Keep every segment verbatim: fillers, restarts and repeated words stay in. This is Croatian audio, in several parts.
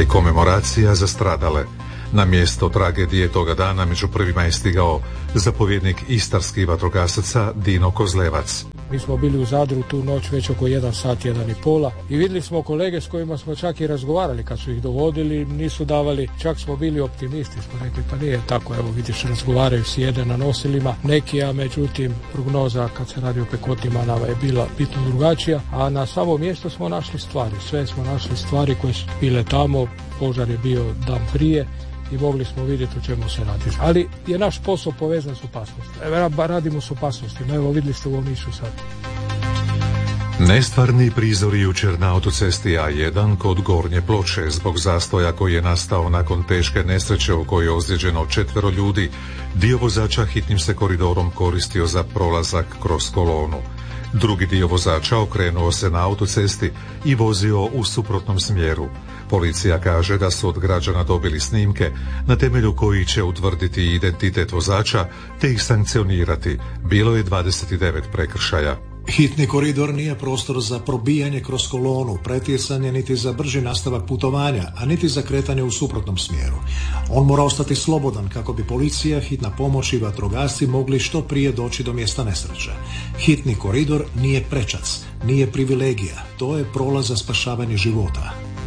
i komemoracija za stradale. Na mjesto tragedije toga dana među prvima je stigao zapovjednik istarskih vatrogasaca Dino Kozlevac. Mi smo bili u Zadru tu noć već oko jedan sat, jedan i pola i vidjeli smo kolege s kojima smo čak i razgovarali kad su ih dovodili, nisu davali, čak smo bili optimisti, smo rekli pa nije tako, evo vidiš razgovaraju, sjede na nosilima, neki, a međutim prognoza kad se radi o pekotima nama je bila bitno drugačija, a na samom mjestu smo našli stvari, sve smo našli stvari koje su bile tamo, požar je bio dan prije i mogli smo vidjeti o čemu se radi. Ali je naš posao povezan s opasnosti. Evo, radimo s opasnostima. Evo, vidjeli ste u Omišu sad. Nestvarni prizori jučer na autocesti A jedan kod Gornje Ploče zbog zastoja koji je nastao nakon teške nesreće u kojoj je ozlijeđeno četvero ljudi. Dio vozača hitnim se koridorom koristio za prolazak kroz kolonu. Drugi dio vozača okrenuo se na autocesti i vozio u suprotnom smjeru. Policija kaže da su od građana dobili snimke na temelju kojih će utvrditi identitet vozača te ih sankcionirati. Bilo je dvadeset devet prekršaja. Hitni koridor nije prostor za probijanje kroz kolonu, pretjecanje niti za brži nastavak putovanja, a niti za kretanje u suprotnom smjeru. On mora ostati slobodan kako bi policija, hitna pomoć i vatrogasci mogli što prije doći do mjesta nesreće. Hitni koridor nije prečac, nije privilegija, to je prolaz za spašavanje života.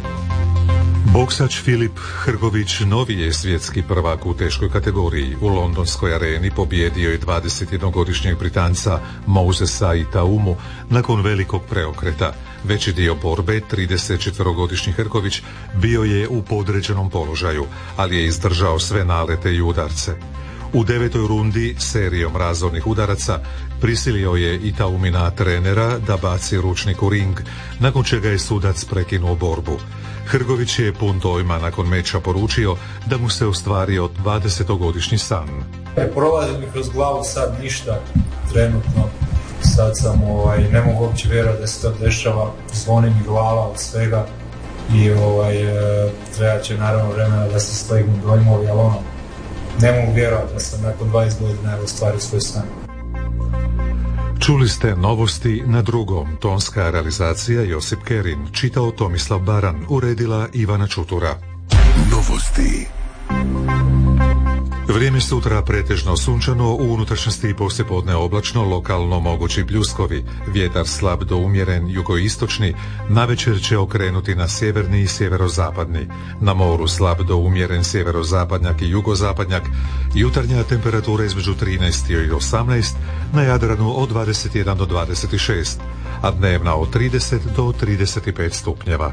Boksač Filip Hrgović novi je svjetski prvak u teškoj kategoriji. U londonskoj areni pobijedio je dvadesetjednogodišnjeg Britanca Mosesa Itaumu nakon velikog preokreta. Veći dio borbe, tridesetčetverogodišnji Hrgović, bio je u podređenom položaju, ali je izdržao sve nalete i udarce. U devetoj rundi serijom razornih udaraca prisilio je Itaumina trenera da baci ručnik u ring, nakon čega je sudac prekinuo borbu. Hrgović je pun dojma nakon meča poručio da mu se ostvario dvadesetogodišnji san. Ne prolazi mi kroz glavu sad ništa trenutno. Sad sam, ovaj, ne mogu uopće vjerovati da se to dešava, zvoni mi glava od svega i ovaj, e, treba će naravno vremena da se slegnu dojmovi, ali ono, ne mogu vjerovati da sam nakon dvadeset godina ostvario svoj san. Čuli ste novosti na drugom. Tonska realizacija Josip Kerin, čitao Tomislav Baran, uredila Ivana Čutura. Novosti. Vrijeme sutra pretežno sunčano, u unutrašnjosti poslijepodne oblačno, lokalno mogući pljuskovi, vjetar slab do umjeren jugoistočni, navečer će okrenuti na sjeverni i sjeverozapadni, na moru slab do umjeren sjeverozapadnjak i jugozapadnjak, jutarnja temperatura između trinaest i osamnaest, na Jadranu od dvadeset jedan do dvadeset šest, a dnevna od trideset do trideset pet stupnjeva.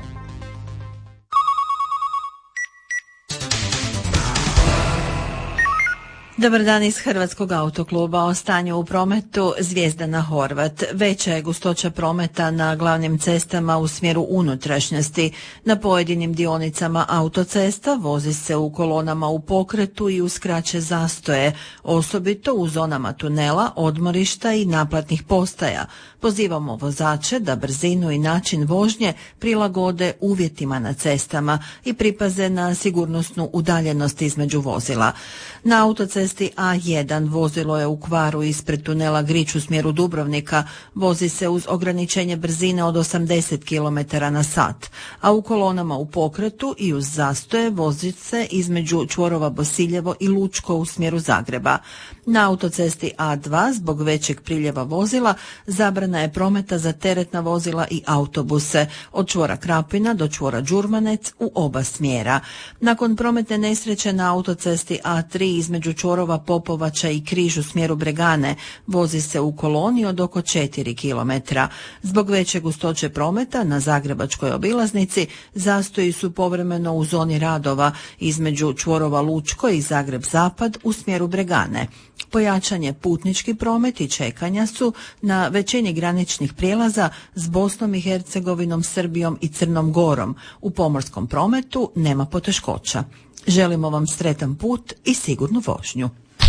Dobar dan iz Hrvatskog autokluba. O stanju u prometu. Zvijezdana Horvat. Veća je gustoća prometa na glavnim cestama u smjeru unutrašnjosti. Na pojedinim dionicama autocesta vozi se u kolonama u pokretu i uz kraće zastoje, osobito u zonama tunela, odmorišta i naplatnih postaja. Pozivamo vozače da brzinu i način vožnje prilagode uvjetima na cestama i pripaze na sigurnosnu udaljenost između vozila. Na autocesti A jedan vozilo je u kvaru ispred tunela Grič u smjeru Dubrovnika, vozi se uz ograničenje brzine od osamdeset kilometara na sat, a u kolonama u pokretu i uz zastoje vozi se između čvorova Bosiljevo i Lučko u smjeru Zagreba. Na autocesti A dva zbog većeg priljeva vozila zabrana je prometa za teretna vozila i autobuse od čvora Krapina do čvora Đurmanec u oba smjera. Nakon prometne nesreće na autocesti A tri između čvorova Popovača i Križ u smjeru Bregane vozi se u koloni od oko četiri kilometra. Zbog veće gustoće prometa na zagrebačkoj obilaznici zastoji su povremeno u zoni radova između čvorova Lučko i Zagreb Zapad u smjeru Bregane. Pojačan je putnički promet i čekanja su na većini graničnih prijelaza s Bosnom i Hercegovinom, Srbijom i Crnom Gorom. U pomorskom prometu nema poteškoća. Želimo vam sretan put i sigurnu vožnju.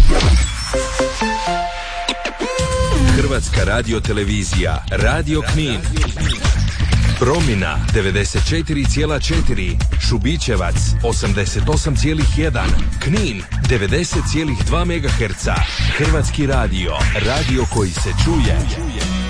Hrvatska radiotelevizija, Radio Knin. Promina devedeset četiri zarez četiri, Šubićevac osamdeset osam zarez jedan, Knin devedeset zarez dva megaherca. Hrvatski radio, radio koji se čuje.